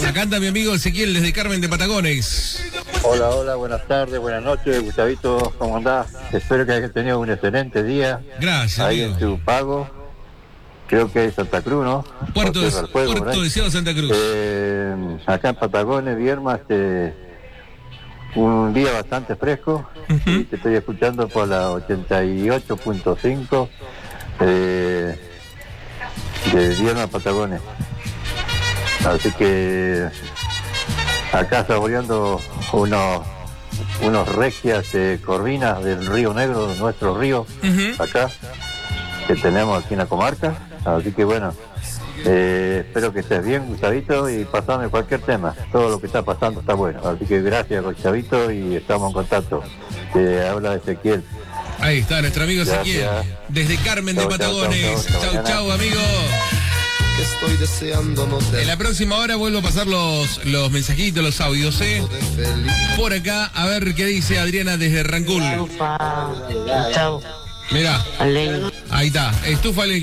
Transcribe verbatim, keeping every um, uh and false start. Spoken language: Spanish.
Acá anda mi amigo Ezequiel desde Carmen de Patagones. Hola, hola, buenas tardes, buenas noches, Gustavito, ¿cómo andás? Espero que hayas tenido un excelente día. Gracias, ahí amigo. en tu pago. Creo que es Santa Cruz, ¿no? Puerto, de, Fuego, Puerto Deseado, Santa Cruz. Eh, acá en Patagones, Vierma, este, un día bastante fresco. Uh-huh. Y te estoy escuchando por la ochenta y ocho punto cinco eh, de Vierma, Patagones. Así que acá saboreando unos, unos regias de corvinas del Río Negro, nuestro río, uh-huh. acá, que tenemos aquí en la comarca. Así que bueno, eh, espero que estés bien, Gustavito, y pasame cualquier tema. Todo lo que está pasando está bueno. Así que gracias, Gustavito, y estamos en contacto. Te habla Ezequiel. Ahí está nuestro amigo Ezequiel, desde Carmen chau, de Patagones. Chau, chau, chau, chau amigo. Estoy deseando no te... En la próxima hora vuelvo a pasar los, los mensajitos, los audios, ¿eh? Por acá, a ver qué dice Adriana desde Rancul. Chau. Mirá, ahí está, estufa